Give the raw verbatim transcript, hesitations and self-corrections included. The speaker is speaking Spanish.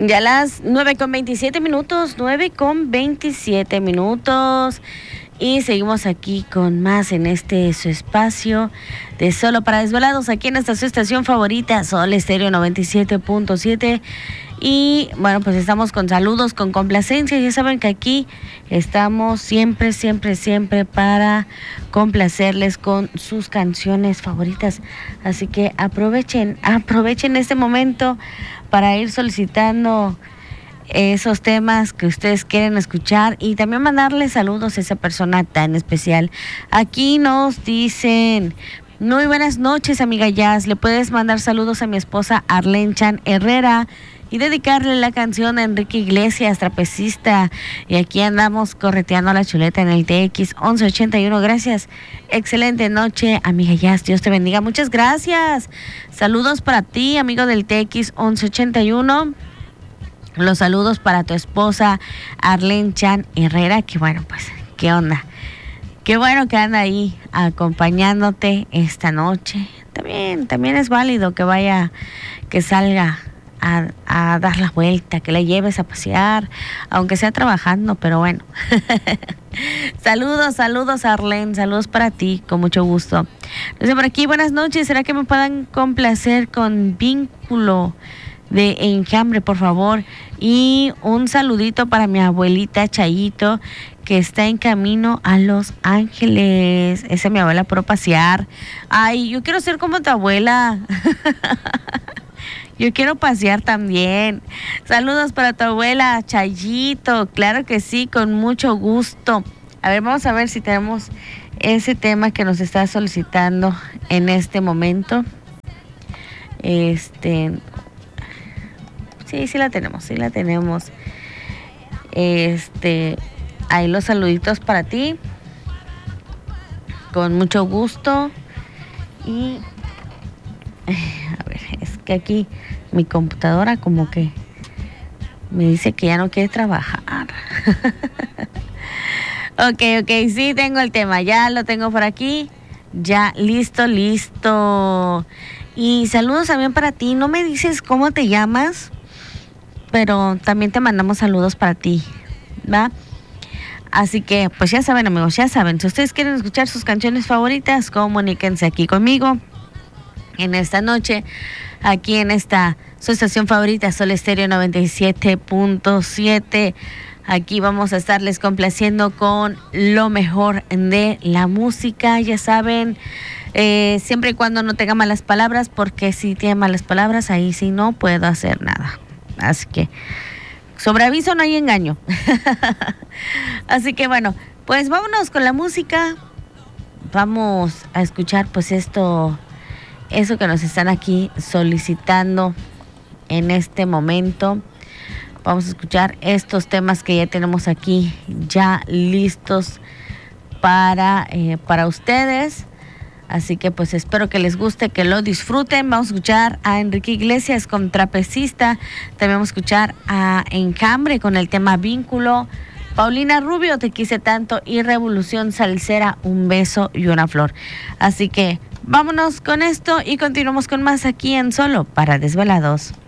Ya las nueve con veintisiete minutos, nueve con veintisiete minutos. Y seguimos aquí con más en este su espacio de Solo para Desvelados, aquí en esta su estación favorita, Sol Estéreo noventa y siete punto siete. Y bueno, pues estamos con saludos, con complacencia. Ya saben que aquí estamos siempre, siempre, siempre para complacerles con sus canciones favoritas. Así que aprovechen, aprovechen este momento para ir solicitando esos temas que ustedes quieren escuchar y también mandarle saludos a esa persona tan especial. Aquí nos dicen: muy buenas noches, amiga Jazz. Le puedes mandar saludos a mi esposa Arlen Chan Herrera y dedicarle la canción a Enrique Iglesias, trapecista. Y aquí andamos correteando la chuleta en el T X once ochenta y uno. Gracias. Excelente noche, amiga Jazz. Dios te bendiga. Muchas gracias. Saludos para ti, amigo del T X once ochenta y uno. Los saludos para tu esposa Arlen Chan Herrera, que bueno, pues, ¿qué onda? Qué bueno que anda ahí acompañándote esta noche. También, también es válido que vaya, que salga a, a dar la vuelta, que la lleves a pasear, aunque sea trabajando, pero bueno. Saludos, saludos Arlen, saludos para ti, con mucho gusto. Entonces por aquí, buenas noches, ¿será que me puedan complacer con Vínculo de Enjambre, por favor? Y un saludito para mi abuelita Chayito, que está en camino a Los Ángeles. Esa es mi abuela por pasear. Ay, yo quiero ser como tu abuela. Yo quiero pasear también. Saludos para tu abuela Chayito. Claro que sí, con mucho gusto. A ver, vamos a ver si tenemos ese tema que nos está solicitando en este momento. Este... Sí, sí la tenemos, sí la tenemos. Este, ahí los saluditos para ti. Con mucho gusto. Y a ver, es que aquí mi computadora como que me dice que ya no quiere trabajar. Ok, ok, sí tengo el tema, ya lo tengo por aquí. Ya, listo, listo. Y saludos también para ti. No me dices cómo te llamas, pero también te mandamos saludos para ti, ¿va? Así que, pues ya saben, amigos, ya saben, si ustedes quieren escuchar sus canciones favoritas, comuníquense aquí conmigo en esta noche, aquí en esta su estación favorita, Sol Estéreo noventa y siete punto siete. Aquí vamos a estarles complaciendo con lo mejor de la música, ya saben, eh, siempre y cuando no tenga malas palabras, porque si tiene malas palabras, ahí sí no puedo hacer nada. Así que, sobre aviso no hay engaño. Así que bueno, pues vámonos con la música. Vamos a escuchar pues esto, eso que nos están aquí solicitando en este momento. Vamos a escuchar estos temas que ya tenemos aquí ya listos para, eh, para ustedes. Así que pues espero que les guste, que lo disfruten. Vamos a escuchar a Enrique Iglesias con Trapecista. También vamos a escuchar a Enjambre con el tema Vínculo. Paulina Rubio, Te quise tanto. Y Revolución Salsera, Un beso y una flor. Así que vámonos con esto y continuamos con más aquí en Solo para Desvelados.